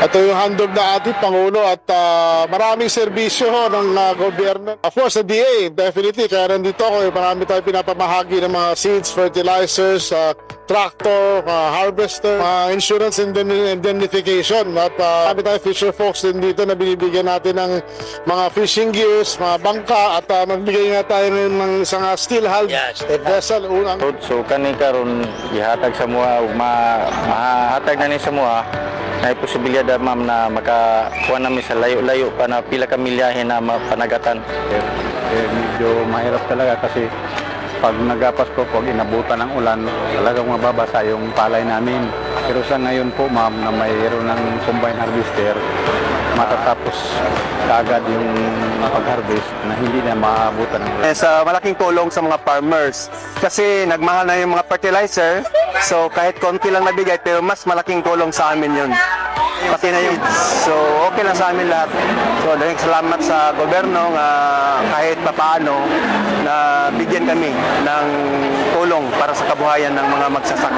Ito yung handog na ating Pangulo at maraming serbisyo ng gobyerno. Of course, sa DA, definitely. Kaya nandito ako, marami tayong pinapamahagi ng mga seeds, fertilizers, tractor, harvester, insurance indemnification. At marami tayong fisher folks din dito na binibigyan natin ng mga fishing gears, mga bangka, at magbigay nga tayo ng isang steel hull vessel. So kani karon gihatag sa mga mahatag na ni sa mga na posibilidad ma'am na makakuha namin sa layo-layo pa na pila ka milyahe na mapanagatan. Medyo mahirap talaga kasi pag nagapas po, pag inabutan ng ulan, talagang mababasa yung palay namin. Pero sa ngayon po ma'am na mayroon ng combine harvester, matatapos kaagad yung pag-harvest na hindi na maabutan ng ulan. Sa malaking tulong sa mga farmers kasi nagmahal na yung mga fertilizer, so kahit konti lang nabigay pero mas malaking tulong sa amin yun. Pati na yung, so okay lang sa amin lahat. So daling salamat sa gobyerno nga kahit papaano na bigyan kami ng tulong para sa kabuhayan ng mga magsasaka.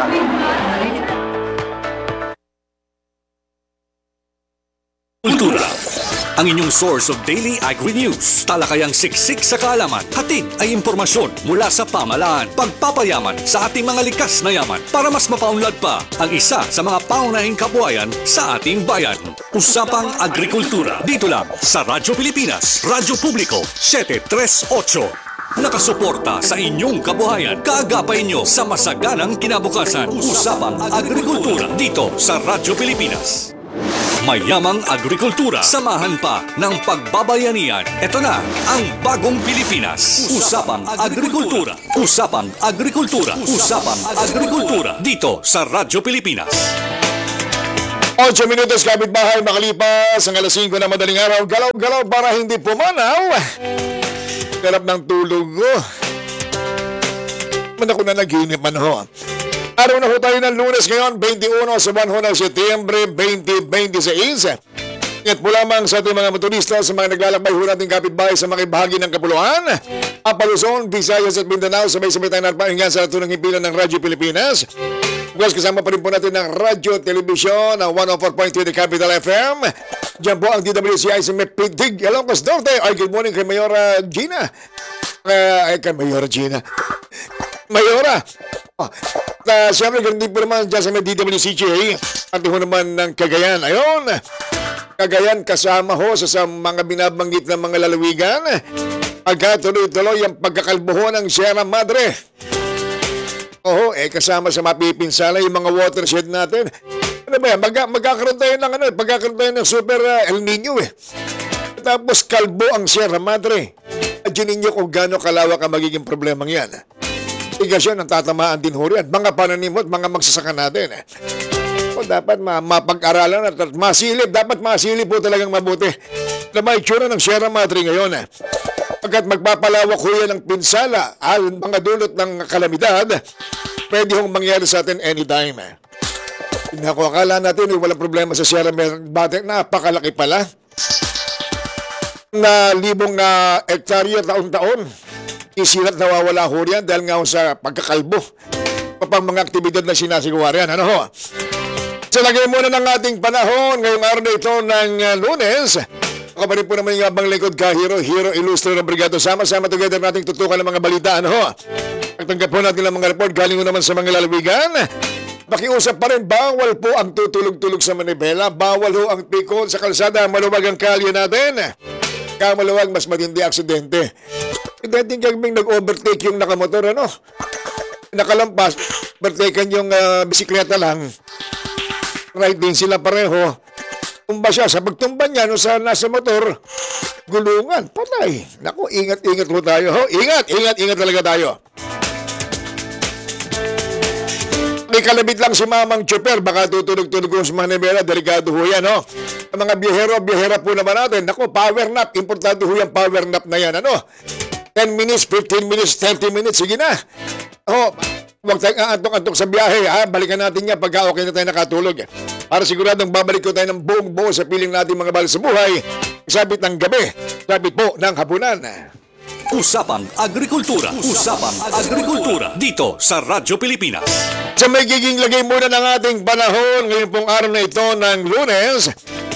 Kultura, ang inyong source of daily agri-news. Talakayang siksik sa kaalaman. Hatid ay impormasyon mula sa pamahalaan. Pagpapayaman sa ating mga likas na yaman para mas mapaunlad pa ang isa sa mga paunahing kabuhayan sa ating bayan. Usapang Agrikultura. Dito lang sa Radyo Pilipinas, Radyo Publiko 738. Nakasuporta sa inyong kabuhayan. Kaagapay nyo sa masaganang kinabukasan. Usapang Agrikultura dito sa Radyo Pilipinas. Mayamang agrikultura, samahan pa ng pagbabayanihan. Ito na ang bagong Pilipinas. Usapang Agrikultura. Usapang Agrikultura. Usapang Agrikultura dito sa Radyo Pilipinas. 8 minutos kapitbahay makalipas ang alas 5 na madaling araw. Galaw-galaw para hindi pumanaw. Garap ng tulog ko. Man ako na naginip man ho. Araw na ho tayo ng Lunes ngayon, 21 sa buwan ho ng Setyembre 2026. At po lamang sa ating mga motorista sa mga naglalakbay ho nating kapitbahay sa mga bahagi ng Kapuluan, Luzon, Visayas at Mindanao, sabay-sabay tayo napahingan sa tunang himpilan ng Radyo Pilipinas. Bukas kasama pa rin po natin ng Radyo Telebisyon ng 104.2 The Capital FM. Diyan po ang DWCI sa Mepidig. Hello, Kas Norte. Ay, good morning kay Mayora Gina. Kay Mayora Gina. Mayora. Siyempre, ganun din po naman dyan sa may DWCJ. At ho naman ng Cagayan. Ayun. Cagayan kasama ho sa mga binabanggit ng mga lalawigan. Pagkatuloy-tuloy ang pagkakalbo ng Sierra Madre. Oo, kasama sa mapipinsala yung mga watershed natin. Ano ba yan? Magkakaroon tayo ng pagkakaroon tayo ng super El Nino Tapos kalbo ang Sierra Madre. Adyan ninyo kung gaano kalawak ang magiging problemang yan. Itigasyon ang tatamaan din ho rin. Mga pananimot, mga magsasaka natin. O dapat mapag-aralan at masilip. Dapat masilip po talagang mabuti na may itsura ng Sierra Madre ngayon. Pagkat magpapalawak ho yan ng pinsala ang mga dulot ng kalamidad, pwede hong mangyari sa atin anytime. Hindi ako akala natin walang problema sa Sierra Madre. Napakalaki pala. Na libong hektarya taon-taon. Isilat nawawala ho riyan dahil nga sa pagkakalbo. Kapag mga aktibidad na sinasigawa riyan. Ano ho? So lagay muna ng ating panahon ngayong araw na ito ng Lunes. Ako pa rin po naman yung abang likod ka, Hero Illustre ng Brigado. Sama-sama together nating tutukan ng mga balita. Ano ho? Pagtanggap po natin ng mga report galing mo naman sa mga lalawigan. Pakiusap pa rin, bawal po ang tutulog-tulog sa manibela. Bawal ho ang pikon sa kalsada. Maluwag ang kalye natin. Kamaluwag, mas matindi aksidente. Dating kaming nag-overtake yung nakamotor, ano? Nakalampas, overtaken yung bisikleta lang. Right din sila pareho. Tumba siya. Sa pagtumba niya, no, sa nasa motor, gulungan, patay. Naku, ingat-ingat ho tayo. Ho? Ingat talaga tayo. May kalabit lang si mamang chopper, baka tutulog-tulog ko sa manibela, delikado ho yan, ho? Ang mga biyahera po naman natin, naku, power nap, importante ho yung power nap na yan, ano? 10 minutes, 15 minutes, 30 minutes, sige na. Huwag tayong antok-antok sa biyahe, ha? Balikan natin yan pagka okay na tayo nakatulog. Para siguradong babalik ko tayo ng buong-buo sa piling natin mga bal sa buhay. Sabit ng gabi, sabit po ng hapunan. Usapang Agrikultura. Usapang Agrikultura dito sa Radyo Pilipinas. Sa may giging lagay muna ng ating panahon ngayon pong araw na ito ng Lunes,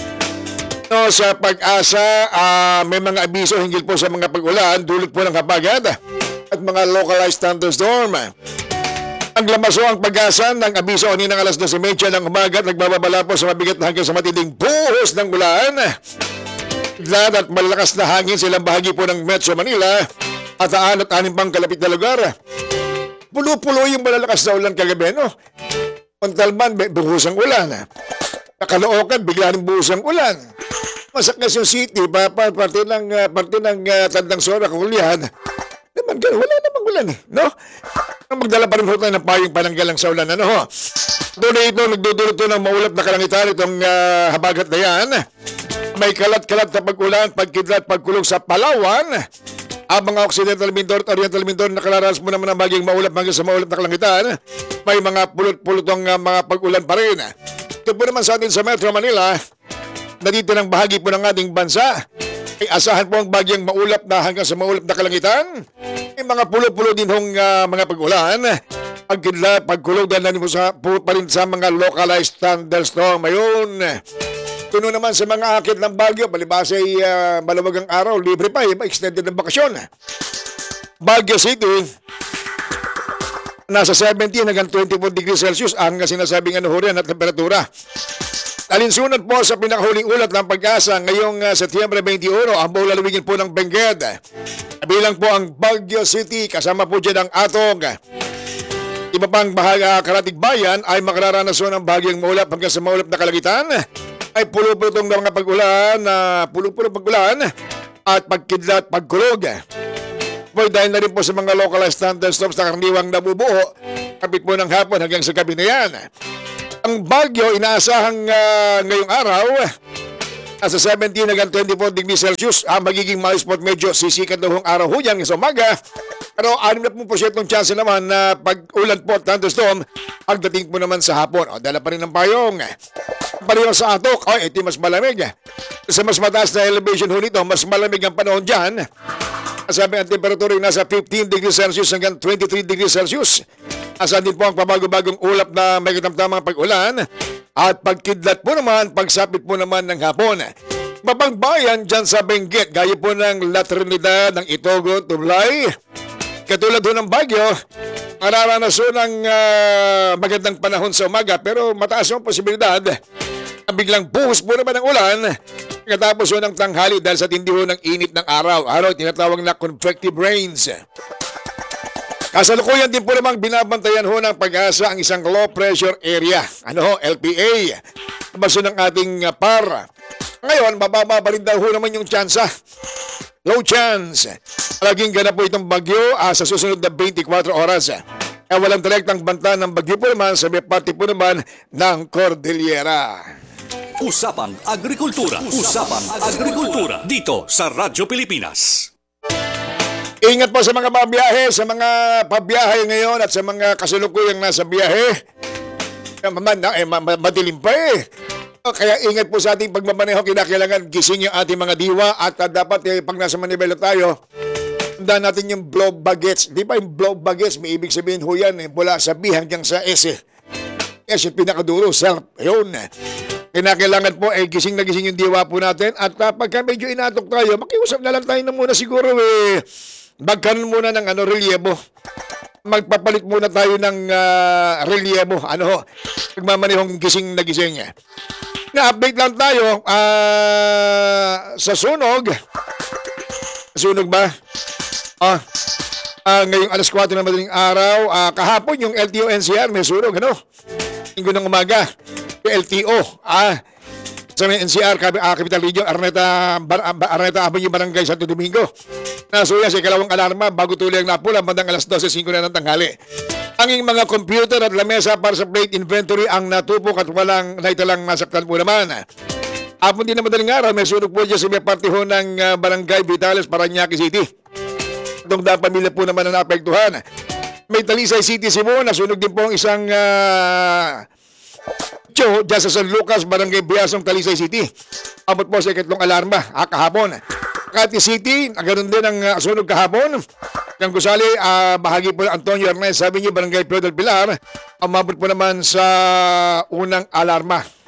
No, sa pag-asa, may mga abiso hinggil po sa mga pag-ulan, dulot po ng habagat at mga localized thunderstorm. Ang lamaso ang pag-asa ng abiso o ng alas 12:30 ng umaga at nagbababala po sa mabigat na hanggang sa matinding buhos ng ulan. Bigla at malalakas na hangin silang bahagi po ng Metro Manila at 6 pang kalapit na lugar. Pulo-pulo yung malalakas na ulan kagabi, no? Montalban, buhos ang ulan. Caloocan, bigla rin buhos ang ulan. Quezon City, parte ng Tandang Sora, Kakulihan. Wala namang ulan eh, no? Magdala pa rin po tayo ng payong pananggalang sa ulan, ano ho? Tuloy ito, nagdudulot ito ng maulap na kalangitan itong habagat na yan. May kalat-kalat na pag-ulan, pagkidlat, pagkulog sa Palawan. Ang mga Occidental Mindoro at Oriental Mindoro nakaranas mo naman ang maging maulap hanggang sa maulap na kalangitan. May mga pulot-pulotong mga pag-ulan pa rin. Ito po naman sa atin sa Metro Manila, na dito ng bahagi po ng ating bansa, ay asahan po ang bagyang maulap na hanggang sa maulap na kalangitan. May mga pulo-pulo din hong mga pag-ulan. Pagkidlat, pagkulog dahil na pa rin sa mga localized thunderstorm. Ayun. Tuno naman sa mga akit ng bagyo, palibasa ay malamag ang araw, libre pa, extended ng bakasyon. Baguio City, nasa 17 hanggang 24 degrees Celsius ang sinasabing anuhurian at temperatura. Alinsunod po sa pinakahuling ulat ng pag-asa ngayong Setyembre 21, ang buong lalawigin po ng Benguet. Kabilang po ang Baguio City, kasama po dyan ang Atog. Iba pang karatig bayan ay makararanason ng bagyang maulap hanggang sa maulap na kalangitan. Ay pulo-pulotong mga pag-ulan, pulo-pulong pag-ulan at pagkidlat, pagkulog. Boy, dahil na rin po sa mga localized thunderstorms na karaniwang nabubuo, kapit po ng hapon hanggang sa gabi na yan. Ang Baguio, inaasahang ngayong araw, nasa 17 hanggang 24 degrees Celsius, magiging ma-spot medyo sisikat daw ang araw ho yan sa umaga. Pero 60% chance naman na pag-ulan po at thunderstorm, pagdating po naman sa hapon. Dala pa rin ng payong. Pariho sa Atok, ito mas malamig. Sa mas mataas na elevation ho nito, mas malamig ang panahon dyan. Sabi ang temperatura ay nasa 15 degrees Celsius hanggang 23 degrees Celsius. Asan din po ang pabago-bagong ulap na may katamtamang pag-ulan at pagkidlat po naman, pagsapit po naman ng hapon. Babang bayan dyan sa Benguet, gaya po ng La Trinidad, ng Itogo, Tublay. Katulad ho ng Baguio, mararanason ng magandang panahon sa umaga pero mataas yung posibilidad na biglang buhos po naman ng ulan katapos ho ng tanghali dahil sa tindi ho ng init ng araw. Tinatawag na convective rains. Kasalukuyan din po namang binabantayan ho ng pag-asa ang isang low pressure area, LPA, baso ng ating PAR. Ngayon, mababa pa rin daw ho naman yung tsansa. Low chance. Palaging ganap po itong bagyo sa susunod na 24 oras. Walang direktang banta ng bagyo po naman sa may parte po naman ng Cordillera. Usapan Agrikultura. Usapan Agrikultura. Dito sa Radyo Pilipinas. Ingat po sa mga pabiyahe ngayon at sa mga kasalukuyang nasa biyahe. Madilim pa eh. Kaya ingat po sa ating pagmamaneho, kinakailangan gising yung ating mga diwa at dapat pag nasa Manibela tayo, tandaan natin yung blow bagets. Di ba yung blow bagets, may ibig sabihin ho yan, mula sa B hanggang sa S. S yung pinakadulo, self. Ayun. Kinakailangan po, gising na gising yung diwa po natin at pagka medyo inatok tayo, makiusap na lang tayo na muna siguro bagkanon muna ng relyebo. Magpapalit muna tayo ng relyebo. Pagmamanehong gising na gising. Na-update lang tayo sa sunog. Sunog ba? Ngayong alas 4 na madaling araw, kahapon yung LTO NCR may sunog, Linggo ng umaga. Yung LTO, sa may NCR, Capital Region, Araneta Avenue, Barangay Santo Domingo. Nasuya sa ikalawang alarma bago tuloy ang napula bandang alas 12:05 na ng tanghali. Anging mga computer at lamesa para sa plate inventory ang natupok at walang naitalang nasaktan po naman. Hapon din na madaling araw, may sunog po dyan sa may parte ho ng Barangay Vitales, Parañaque City. Itong daang pamilya po naman na naapektuhan. May Talisay City, Cebu, nasunog din po ang isang dyan sa San Lucas, Barangay Biasong, Talisay City. Abot po sa ikatlong alarma, kahapon. Makati City, ganoon din ang sunog kahapon. Ang gusali, bahagi po ng Antonio Ernest, sabi niyo, Barangay Pedro del Pilar, umabot po naman sa unang alarma.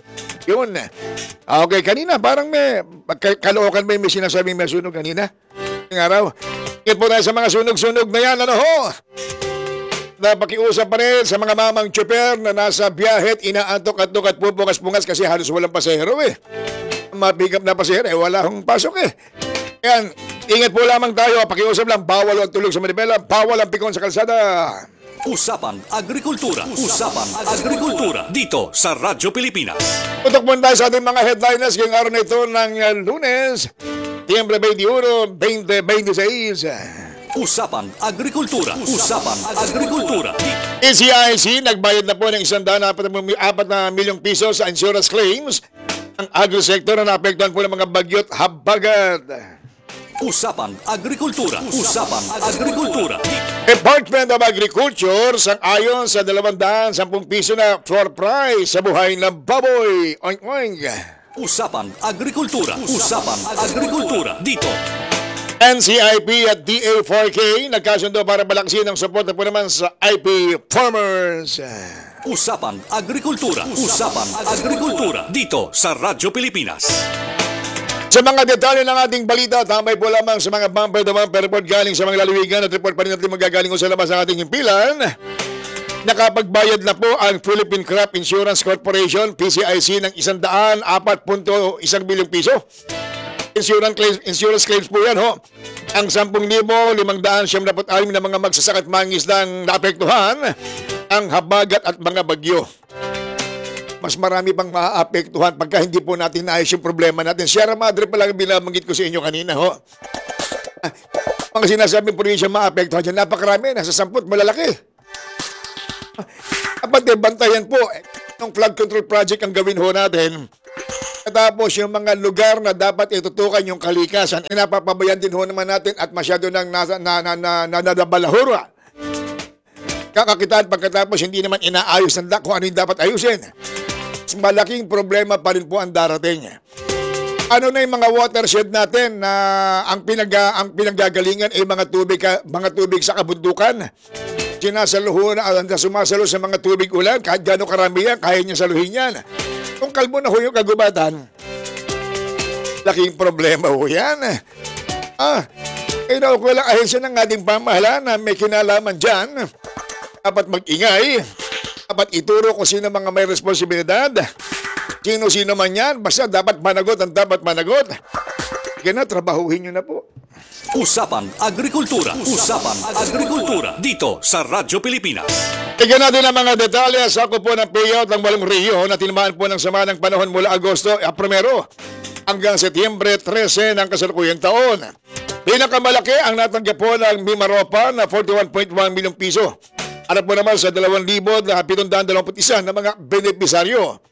Yun. Okay, kanina parang may kalookan ba yung may sinasabing may sunog kanina? Ngayong araw. Ingit po tayo sa mga sunog-sunog na yan. Ano ho? Napakiusap pa rin sa mga mamang tsuper na nasa biyahe at inaantok-antok at pupungas-pungas kasi halos walang pasahero eh. Mapigap na pasahero eh, wala akong pasok eh. Yan, ingat po lamang tayo. Pakiusap lang, bawal ang tulog sa Manibela, bawal ang pikon sa kalsada. Usapan Agrikultura. Usapan Agrikultura. Dito sa Radyo Pilipinas. Putok muna tayo sa ating mga headliners ngayong araw na ito ng Lunes, Disyembre 21, 2026. Usapan Agrikultura. Usapan Agrikultura. NCIC nagbayad na po ng 104 na milyong piso sa insurance claims ang agri-sector na naapektuhan po ng mga bagyo't habagat. Usapan Agrikultura. Usapan Agrikultura. Department of Agriculture sang-ayon sa 210 piso na floor price sa buhay na baboy. Oink oink. Usapan Agrikultura. Usapan Agrikultura. Dito. NCIP at DA4K nagkasundo para balaksin ang suporta po naman sa IP farmers. Usapan Agrikultura. Usapan Agrikultura. Dito sa Radyo Pilipinas. Sa mga detalye ng ating balita, tambay po lamang sa mga bumper-to-bumper report galing sa mga lalawigan at report pa rin natin magagaling sa labas ng ating himpilan. Nakapagbayad na po ang Philippine Crop Insurance Corporation, PCIC, ng 104.1 bilyong piso. Insurance claims po yan ho. Ang 10,576 na mga magsasaka at mangingisdang naapektuhan ang habagat at mga bagyo. Mas marami pang maaapektuhan pagka hindi po natin naayos yung problema natin. Sierra Madre pa lang binabanggit ko sa inyo kanina ho. Mga sinasabing probinsya maapektuhan dyan, napakarami, nasa 10 malalaki. Dapat bantayan po ng flood control project ang gawin ho natin. Tapos yung mga lugar na dapat itutukan yung kalikasan, napapabayan din ho naman natin at masyado nang nadabalahura. Kakakitaan pagkatapos hindi naman inaayos ng kung ano yung dapat ayusin. Malaking problema pa rin po ang darating. Ano na yung mga watershed natin na ang pinanggagalingan ay mga tubig sa kabundukan. Sumasalo sa mga tubig ulan, kahit gano'ng karami yan, kaya niya saluhin yan. Kung kalbo na ho yung kagubatan, laking problema ho yan. Kaya ko lang ahensya ng ating pamahalaan na may kinalaman dyan. Dapat mag-ingay. Dapat ituro kung sino mga may responsibilidad. Sino-sino man yan. Basta dapat managot ang dapat managot. Kaya na, trabahuhin nyo na po. Usapan Agrikultura. Usapan Agrikultura. Dito sa Radyo Pilipinas. Tignan natin ang mga detalye sa ako po ng payout ng Walong Rio na tinamaan po ng sama ng panahon mula Agosto 1 hanggang Setyembre 13 ng kasalukuyang taon. Pinakamalaki ang natanggap po ng Mimaropa na 41.1 milyong piso. Harap po naman sa 2,721 na mga benepisaryo.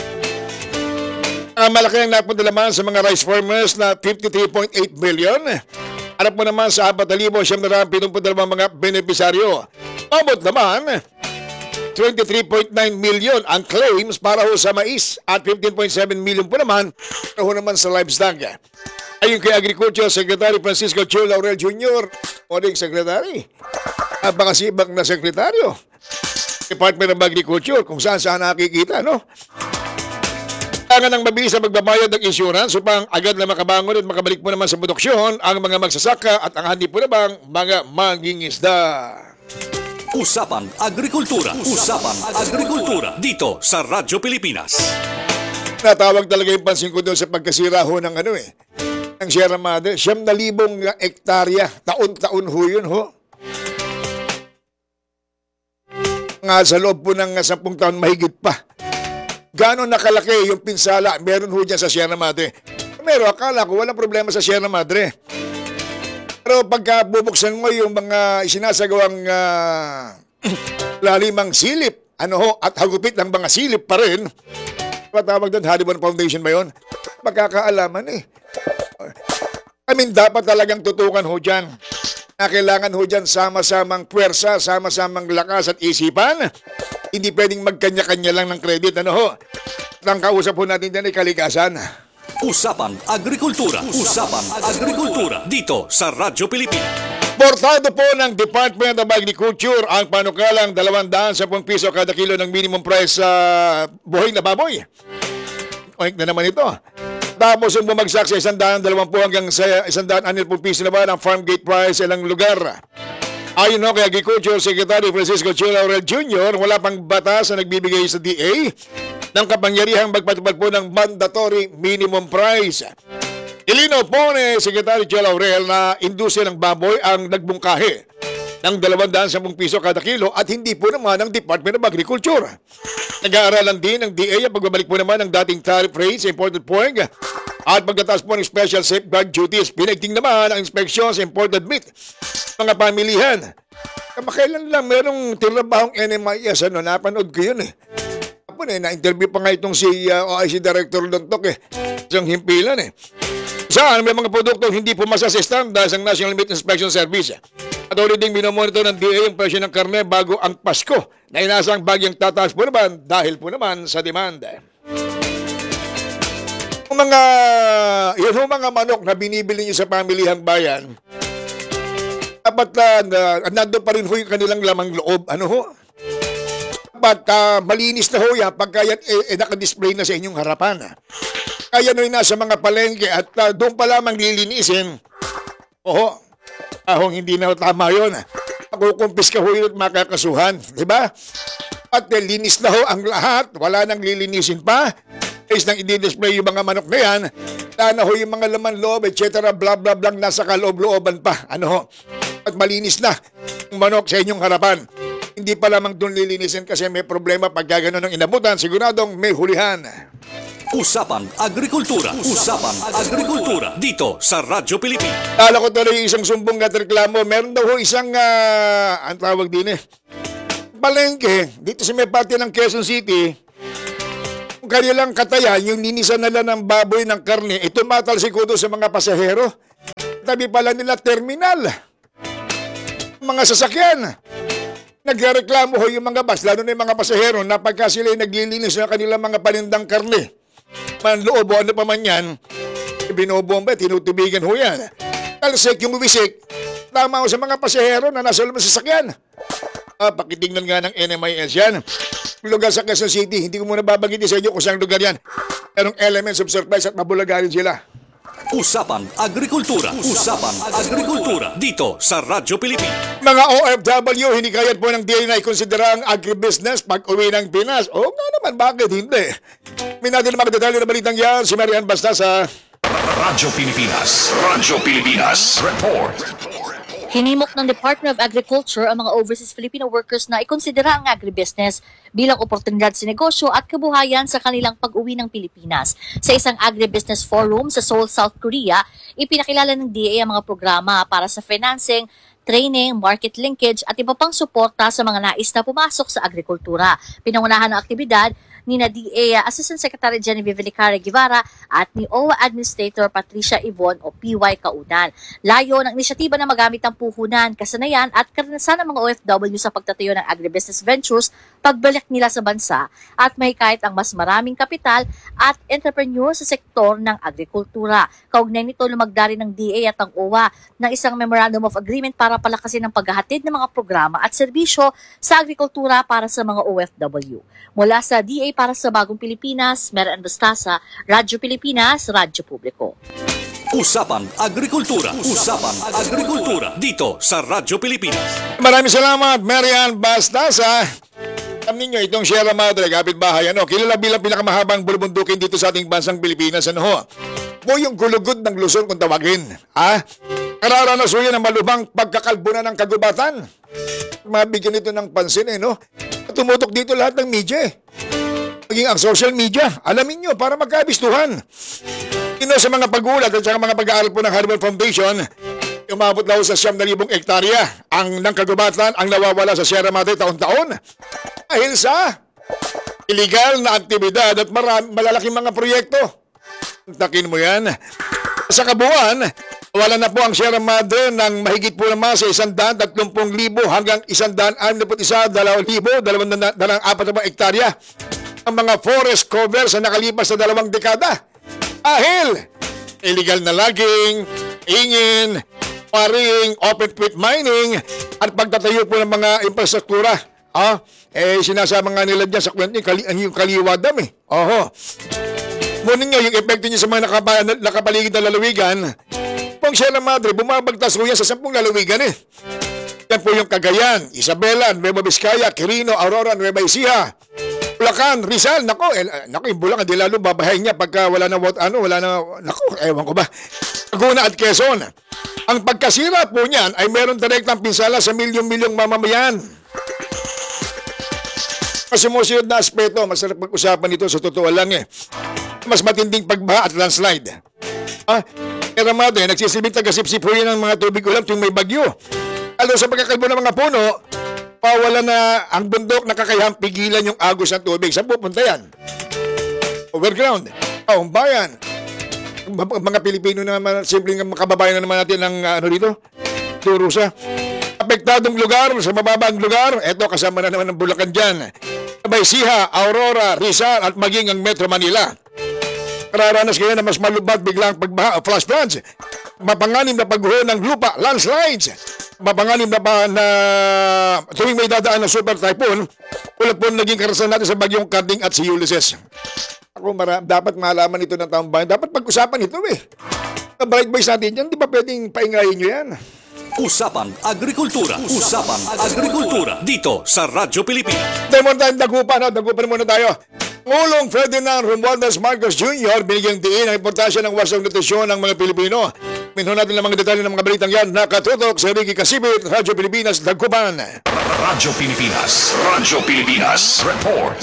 Ang malaki ang napunta naman sa mga rice farmers na 53.8 million. Harap po naman sa 4,772 mga benepisaryo. Pabot naman, 23.9 million ang claims para ho sa mais at 15.7 million po naman para ho naman sa livestock. Ayon kay Agriculture Secretary Francisco Chu Laurel Jr., Morning Secretary. Napakasibak na sekretaryo. Department of Agriculture, kung saan nakikita, no? Kailangan ng mabilis na magbabayad ng insurance upang agad na makabangon at makabalik po naman sa produksyon ang mga magsasaka at ang handi po namang mga mangingisda. Usapan Agrikultura. Usapan Agrikultura. Dito sa Radyo Pilipinas. Natawag talaga yung pansin ko doon sa pagkasira ho ng ng Sierra Madre. 7,000 hektarya. Taon-taon ho yun ho. Sa loob po ng 10 taon mahigit pa. Gano'n nakalaki yung pinsala meron ho dyan sa Sierra Madre. Pero akala ko walang problema sa Sierra Madre. Pero pagka bubuksan mo yung mga isinasagawang lalimang silip, at hagupit ng mga silip pa rin, patawag doon, Haribon Foundation ba yun? Magkakaalaman eh. Dapat talagang tutukan ho dyan. Na kailangan ho dyan sama-samang puwersa, sama-samang lakas at isipan. Hindi pwedeng magkanya-kanya lang ng credit. Ang kausap po natin dyan ay kalikasan. Usapan Agrikultura. Usapan Agrikultura. Dito sa Radyo Pilipinas. Portado po ng Department of Agriculture ang panukalang 210 piso kada kilo ng minimum price sa buhay na baboy. oink na naman ito. Tapos yung bumagsak sa 120 hanggang sa 160 piso naman ang farm gate price sa ilang lugar. Ayon kay Agriculture Secretary Francisco Chula Aurel Jr., wala pang batas na nagbibigay sa DA ng kapangyarihang magpatupad po ng mandatory minimum price. Ilinaw po ni Secretary Chula Aurel na industriya ng baboy ang nagbungkahi ng 210 piso kada kilo at hindi po naman ang Department of Agriculture. Nag-aaralan din ng DA ang pagbabalik po naman ng dating tariff rate sa imported pork at pagtataas po ng special safeguard duties. Pinagting naman ang inspeksyon sa imported meat mga pamilihan. Kamakailan lang merong tinrabahong NMIS, napanood ko yun eh. Tapos na-interview pa nga itong si OIC Director Lontok isang himpilan eh. Saan may mga produktong hindi pumasa sa standards ng National Meat Inspection Service. At ulit ding minomonitor ng DA ang presyo ng karne bago ang Pasko na inasang bagyang tataas po naman dahil po naman sa demand. Yung mga manok na binibili niyo sa pamilihang bayan, dapat nandun pa rin ho yung kanilang lamang loob. Ano ho? Dapat malinis na ho yan pagka yan nakadisplay na sa inyong harapan. Kaya nung nasa mga palengke at doon pa lamang lilinisin. Oho, hindi na tama yun. Makukumpis ka ho yun at makakasuhan. Diba? At linis na ho ang lahat. Wala nang lilinisin pa. Is nang i-display yung mga manok na yan. Na ho yung mga laman loob, etc. Blah blah blah nasa kaloob-looban pa. Ano ho? At malinis na ang manok sa inyong harapan. Hindi pa lamang doon lilinisin kasi may problema pag gano'n ng inabutan. Siguradong may hulihan. Usapang Agrikultura. Usapang Agrikultura. Dito sa Radyo Pilipinas. Tala ko tuloy isang sumbong at reklamo. Meron daw ho isang, ang tawag din palengke, dito sa may pati ng Quezon City. Kung kanilang katayan, yung ninisan nila ng baboy ng karne, ito matalsikudo sa mga pasahero. Tabi pala nila terminal. Mga sasakyan. Nagreklamo ho yung mga bus, lalo na yung mga pasahero, na pagka sila naglilinis ng kanilang mga panindang karne, manloob o ano pa man yan, binobomba, tinutubigan ho yan. Talsik yung wisik, tama ho sa mga pasahero na nasa loob ng sasakyan. Pakitingnan nga ng NMIS yan. Lugar sa Quezon City, hindi ko muna babagitin sa inyo kung saan lugar yan. Merong elements of surprise at mabulagarin sila. Usapang Agrikultura. Usapang Agrikultura. Dito sa Radyo Pilipinas. Mga OFW, hinikayat po ng DA na ikonsidera ang agribusiness pag uwi ng Pinas. Oo nga naman, bakit hindi? May natin ang mga detalye na balitang yan. Si Marian Bastasa. Radyo Pilipinas. Radyo Pilipinas. Report. Hinimok ng Department of Agriculture ang mga overseas Filipino workers na ikonsidera ang agribusiness bilang oportunidad sa negosyo at kabuhayan sa kanilang pag-uwi ng Pilipinas. Sa isang agribusiness forum sa Seoul, South Korea, ipinakilala ng DA ang mga programa para sa financing, training, market linkage at iba pang suporta sa mga nais na pumasok sa agrikultura. Pinangunahan ng aktibidad ni DA Assistant Secretary Genevieve Licara Guevara at ni OWA Administrator Patricia Ivon o PY Kaunan. Layo ng inisyatiba na magamit ang puhunan, kasanayan at karanasan ng mga OFW sa pagtatayo ng agribusiness ventures pagbalik nila sa bansa at may kahit ang mas maraming kapital at entrepreneur sa sektor ng agrikultura. Kaugnay nito, lumagda rin ng DA at ang OWA ng isang Memorandum of Agreement para palakasin ang paghahatid ng mga programa at serbisyo sa agrikultura para sa mga OFW. Mula sa DA para sa Bagong Pilipinas, Marian Bastasa, Radyo Pilipinas, Radyo Publiko. Usapang Agrikultura. Usapang Agrikultura. Dito sa Radyo Pilipinas. Maraming salamat, Marian Bastasa. Alam ninyo, itong Sierra Madre, kapitbahay, kilala bilang pinakamahabang bulubundukin dito sa ating bansang Pilipinas. Po yung gulugod ng Luzon kung tawagin. Kararanasan ng malubhang pagkakalbo na ng kagubatan. Mabigyan ito ng pansin, Tumutok dito lahat ng media, maging ang social media. Alamin nyo, para magkabistuhan. Sa mga pag-uulat at sa mga pag-aaral po ng Harvard Foundation, umabot na sa 9,000 hektarya ang ng kagubatan ang nawawala sa Sierra Madre taon-taon dahil sa illegal na aktibidad at malalaking mga proyekto. Takin mo yan. Sa kabuuan, wala na po ang Sierra Madre ng mahigit po naman sa 130,000 hanggang 161,240 hektarya ang mga forest cover sa nakalipas na 2 dekada. Dahil illegal na logging, ingin, quarrying, open pit mining at pagtatayo po ng mga infrastruktura. Sinasama nga nila dyan sa kwento yung Kaliwa Dam. Kunin nyo yung epekto niya sa mga nakapaligid na lalawigan. Pong Sierra Madre, bumabagtas ko yan sa 10 lalawigan eh. Yan po yung Cagayan, Isabela, Nueva Vizcaya, Quirino, Aurora, Nueva Ecija, Bulacan, Rizal. Nako, yung Bulacan, di lalo babahayin niya pagka wala na, ewan ko ba. Laguna at Quezon. Ang pagkasira po niyan ay meron direktang pinsala sa milyong-milyong mamamayan. Mas sumusunod na aspeto, masarap pag-usapan ito sa totoo lang eh. Mas matinding pagbaha at landslide. Sierra Madre, nagsisilbing tagasipsip po yan ng mga tubig ulam tuwing may bagyo. Lalo sa pagkakalbo ng mga puno, pawala na ang bundok na kakayahang pigilan yung agos ng tubig. Saan pupunta yan? Overground. Bayan. Mga Pilipino naman, simpleng kababayan na naman natin ng dito, Turusa. Apektadong lugar, sa mababang lugar, eto kasama na naman ng Bulacan dyan. Baysiha, Aurora, Rizal at maging ang Metro Manila. Kararanas kayo na mas malubad biglang pagbaha o flash floods. Mapanganib na pagguho ng lupa, landslides. Mapanganib na tuwing may dadaan na super typhoon, tulad po naging karasan natin sa bagyong Karding at si Ulysses. Ako, dapat malaman ito ng taong bayan. Dapat pag-usapan ito eh. Ang bright boys natin dyan, di ba pwedeng paingayin nyo yan? Usapang Agrikultura. Usapang Agrikultura. Dito sa Radyo Pilipinas. Dahil muna tayong dagupan muna tayo. Pangulong Ferdinand Romualdez Marcos Jr. binigyang diin ang importansya ng wasang nutrisyon ng mga Pilipino. Minho natin ang mga detalye ng mga balitang yan. Nakatutok sa Ricky Casibit, Radyo Pilipinas, Dagupan. Radyo Pilipinas. Radyo Pilipinas. Report.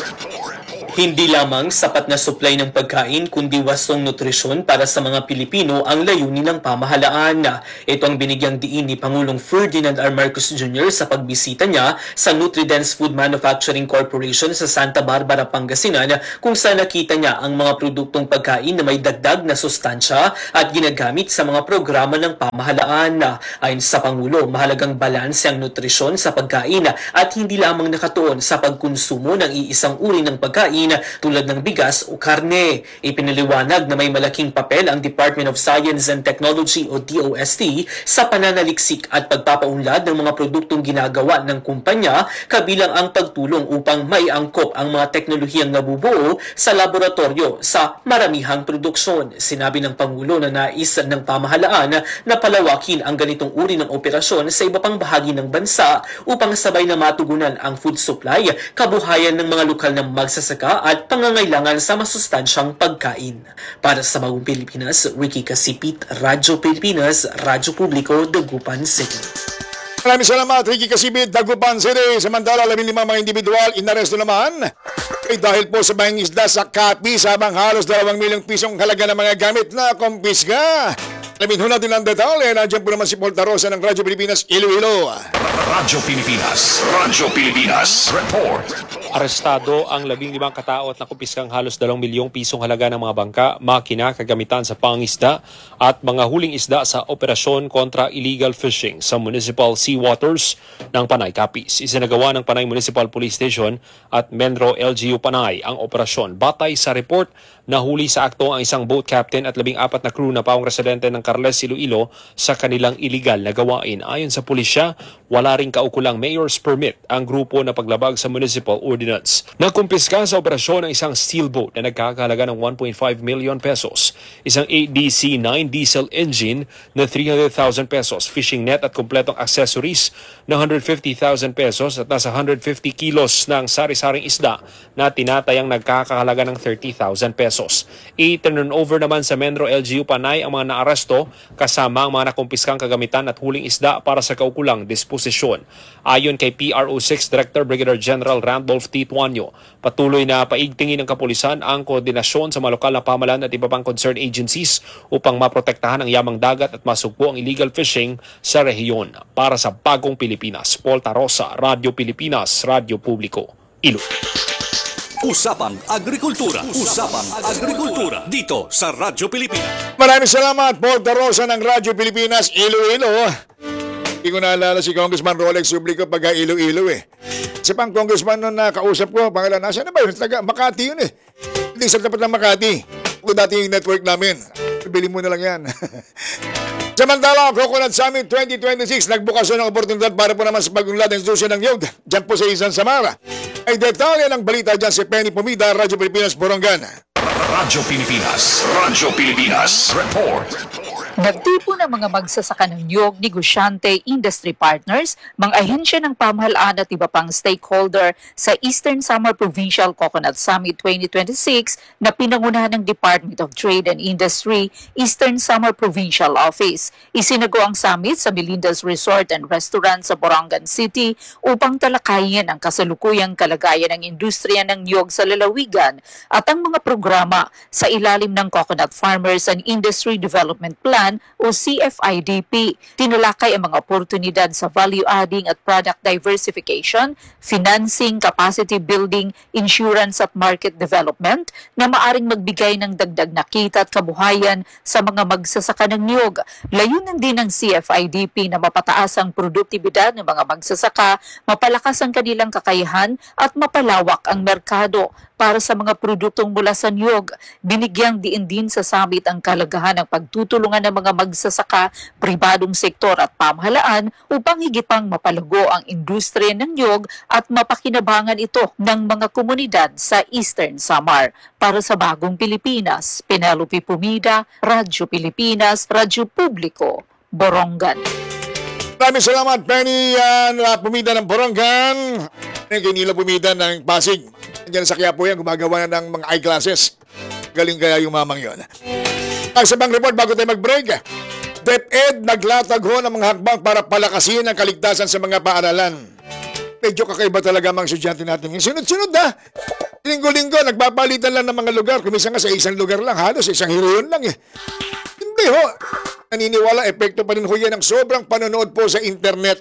Hindi lamang sapat na supply ng pagkain kundi wastong nutrisyon para sa mga Pilipino ang layunin ng pamahalaan. Ito ang binigyang diin ni Pangulong Ferdinand R. Marcos Jr. sa pagbisita niya sa Nutridence Food Manufacturing Corporation sa Santa Barbara, Pangasinan, kung saan nakita niya ang mga produktong pagkain na may dagdag na sustansya at ginagamit sa mga programa ng pamahalaan. Ayon sa Pangulo, mahalagang balanse ang nutrisyon sa pagkain at hindi lamang nakatuon sa pagkonsumo ng iisang uri ng pagkain tulad ng bigas o karne. Ipinaliwanag na may malaking papel ang Department of Science and Technology o DOST sa pananaliksik at pagpapaunlad ng mga produktong ginagawa ng kumpanya, kabilang ang pagtulong upang maiangkop ang mga teknolohiyang nabubuo sa laboratorio sa maramihang produksyon. Sinabi ng Pangulo na nais ng pamahalaan na palawakin ang ganitong uri ng operasyon sa iba pang bahagi ng bansa upang sabay na matugunan ang food supply, kabuhayan ng mga lokal na magsasaka at pangangailangan sa masustansyang pagkain. Para sa Bagong Pilipinas, Ricky Casipit, Radyo Pilipinas, Radyo Publiko, Dagupan City. Maraming salamat, Ricky Casibit, Dagupan City. Samantala, 15 mga individual inaresto naman dahil po sa banging isda sa Capiz, habang halos 2 milyong pisong halaga ng mga gamit na kumpiska. Alamin ho natin ang detalye. Nandiyan po naman si Paul Tarosa ng Radyo Pilipinas, Iloilo. Radyo Pilipinas. Radyo Pilipinas. Report. Arestado ang 15 katao at nakumpiskang halos 2 milyong pisong halaga ng mga bangka, makina, kagamitan sa pangisda at mga huling isda sa operasyon kontra illegal fishing sa Municipal Sea Waters ng Panay, Capiz. Isinagawa ng Panay Municipal Police Station at Menro LGU Panay ang operasyon. Batay sa report, nahuli sa akto ang isang boat captain at 14 na crew na pawang residente ng Carles, Iloilo sa kanilang illegal na gawain. Ayon sa pulisya, wala ring kaukulang mayor's permit ang grupo na paglabag sa municipal ordinance. Nakumpiska sa operasyon ang isang steel boat na nagkakahalaga ng 1.5 million pesos, isang ADC-9 diesel engine na 300,000 pesos, fishing net at kompletong accessories na 150,000 pesos at nasa 150 kilos ng sari-saring isda na tinatayang nagkakahalaga ng 30,000 pesos. I-turn over naman sa Menro LGU Panay ang mga naaresto kasama ang mga nakumpiskang kagamitan at huling isda para sa kaukulang disposisyon. Ayon kay PRO6 Director Brigadier General Randolph T. Tuanyo, patuloy na paigtingin ng kapulisan ang koordinasyon sa mga lokal na pamahalaan at iba pang concerned agencies upang maprotektahan ang yamang dagat at masugpo ang illegal fishing sa rehiyon. Para sa Bagong Pilipinas, Paul Tarosa, Radyo Pilipinas, Radyo Publiko, Iloilo. Usapang Agrikultura. Usapang Agrikultura. Dito sa Radyo Pilipinas. Maraming salamat, Paul Tarosa ng Radyo Pilipinas, Iloilo. Hindi ko naalala si Congressman Rolex Sublico pagka Iloilo eh. Isa pang congressman nun na kausap ko, pangalan, nasaan na ba yun? Taga Makati yun eh. Hindi sa tapat ng Makati. Kung dati yung network namin. Bili mo na lang yan. Samantala, Coconut Summit 2026, nagbukas ng oportunidad para po naman sa pagunlad ng institusyon ng Yog. Diyan po sa Isan Samara. Ay detalye ng balita dyan si Penny Pumida, Radyo Pilipinas, Borongan. Radyo Pilipinas. Radyo Pilipinas. Report. Nagtipo ng mga magsasaka ng niyog, negosyante, industry partners, mga ahensya ng pamahalaan at iba pang stakeholder sa Eastern Samar Provincial Coconut Summit 2026 na pinangunahan ng Department of Trade and Industry, Eastern Samar Provincial Office. Isinago ang summit sa Melinda's Resort and Restaurant sa Borongan City upang talakayin ang kasalukuyang kalagayan ng industriya ng niyog sa lalawigan at ang mga programa sa ilalim ng Coconut Farmers and Industry Development Plan o CFIDP. Tinalakay ang mga oportunidad sa value adding at product diversification, financing, capacity building, insurance at market development na maaring magbigay ng dagdag na kita at kabuhayan sa mga magsasaka ng niyog. Layunan din ng CFIDP na mapataas ang produktibidad ng mga magsasaka, mapalakas ang kanilang kakayahan at mapalawak ang merkado para sa mga produktong mula sa niyog. Binigyang diin din sa summit ang kalagahan ng pagtutulungan ng mga magsasaka, pribadong sektor at pamahalaan upang higit pang mapalago ang industriya ng niyog at mapakinabangan ito ng mga komunidad sa Eastern Samar. Para sa Bagong Pilipinas, Penelope Pumida, Radyo Pilipinas, Radyo Publiko, Borongan. Maraming salamat, Penny Pumida ng Borongan. Kay Nilo Pumida ng Pasig. Diyan sa Quiapo yan, gumagawa na ng mga eyeglasses. Galing kaya yung mamang yun. Ang sabang report bago tayo mag-break. DepEd naglatag ho ng mga hakbang para palakasin ang kaligtasan sa mga paaralan. Medyo kakaiba talaga mga estudyante natin. Sunod-sunod na. Linggo-linggo, nagpapalitan lang ng mga lugar. Kumisa nga sa isang lugar lang, halos isang hirayon lang eh. Hindi ho. Naniniwala, epekto pa rin ho yan ang sobrang panonood po sa internet.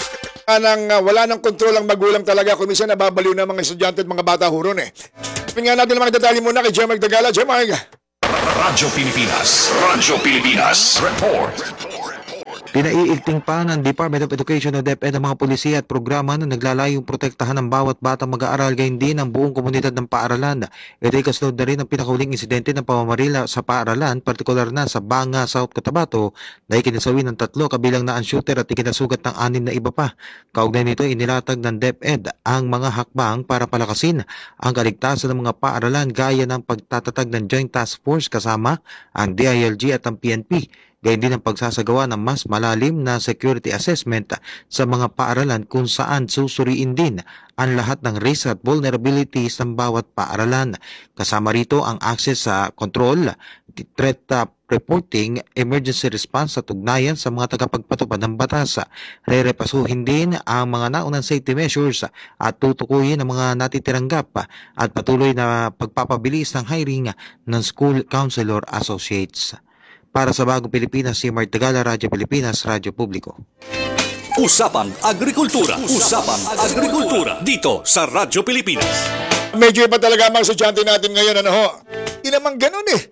Wala nang kontrol ang magulang talaga. Kung minsan nababaliw na mga estudyante at mga bata huron eh. Tingnan natin ang mga detalye muna kay Jemag Dagala. Jemag! Radyo Pilipinas. Radyo Pilipinas. Report. Pinaiigting pa ng Department of Education o DepEd ang mga pulisiya at programa na naglalayong protektahan ng bawat batang mag-aaral, gayon din ang buong komunidad ng paaralan. Ito'y kasunod na rin ang pinakahuling insidente ng pamamarila sa paaralan, partikular na sa Banga, South Cotabato, na ikinasawi ng 3 kabilang na ang shooter at ikinasugat ng 6 na iba pa. Kaugnay nito, inilatag ng DepEd ang mga hakbang para palakasin ang kaligtasan ng mga paaralan gaya ng pagtatatag ng Joint Task Force kasama ang DILG at ang PNP. Gayon din ang pagsasagawa ng mas malalim na security assessment sa mga paaralan kung saan susuriin din ang lahat ng risk at vulnerabilities ng bawat paaralan. Kasama rito ang access sa control, threat reporting, emergency response at ugnayan sa mga tagapagpatupad ng batas. Rerepasuhin din ang mga naunang safety measures at tutukuyin ang mga natitirang gap at patuloy na pagpapabilis ng hiring ng school counselor associates. Para sa Bagong Pilipinas, si Mark Tagala, Radyo Pilipinas, Radyo Publiko. Usapan Agrikultura. Usapan Agrikultura. Dito sa Radyo Pilipinas. Medyo iba talaga mga estudyante natin ngayon. Ano ho? Hindi naman ganun eh.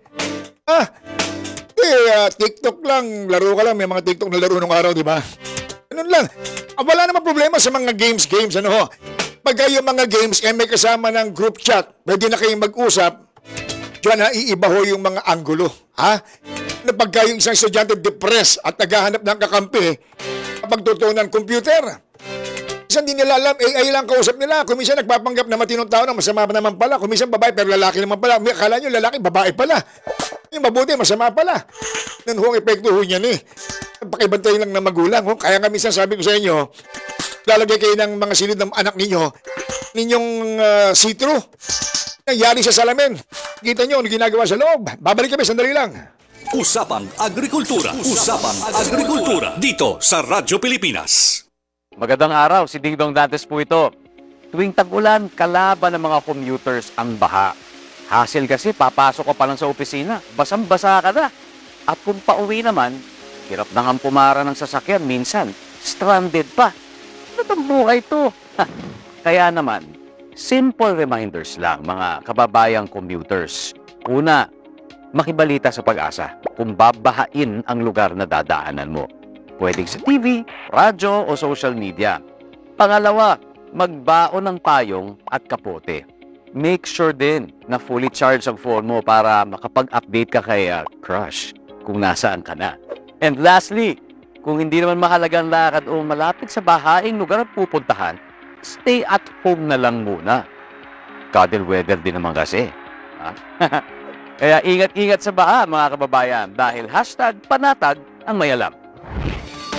TikTok lang. Laro ka lang. May mga TikTok na laro nung araw, di ba? Ganun lang. Wala naman problema sa mga games. Ano ho? Pag yung mga games, may kasama ng group chat. Pwede na kayong mag-usap. Diyan iiba ho yung mga anggulo. Na pagka yung isang estudyante depressed at naghahanap ng kakampi, kapag totoo ng computer, minsan di nila alam, AI lang kausap nila. Kung minsan nagpapanggap na matinong tao na masama naman pala. Kung minsan babae pero lalaki naman pala. Akala nyo lalaki, babae pala. Yung mabuti, masama pala. Yan ho ang epekto ho niyan eh. Pakibantay lang ng magulang. Kaya nga minsan sabi ko sa inyo, lalagay kayo ng mga silid ng anak ninyong see-through. Nangyari sa salamin. Kita nyo, ano ginagawa sa loob. Babalik kami, sandali lang. Usapan Agrikultura. Usapan Agrikultura. Dito sa Radyo Pilipinas. Magandang araw, si Ding Dong Dantes po ito. Tuwing tag-ulan, kalaban ng mga commuters ang baha. Hassle kasi, papasok ka pa lang sa opisina, basang-basa ka na. At kung pauwi naman, hirap na nga pumara ng sasakyan, minsan, stranded pa. Ano bang buhay to? Kaya naman, simple reminders lang mga kababayang commuters. Una, makibalita sa Pag-asa kung babahain ang lugar na dadaanan mo. Pwedeng sa TV, radyo o social media. Pangalawa, magbaon ng payong at kapote. Make sure din na fully charged ang phone mo para makapag-update ka kay crush kung nasaan ka na. And lastly, kung hindi naman mahalagang lakad o malapit sa bahaing lugar ang pupuntahan, stay at home na lang muna. Cuddle weather din naman kasi. Kaya ingat-ingat sa baha mga kababayan dahil #panatag ang may alam.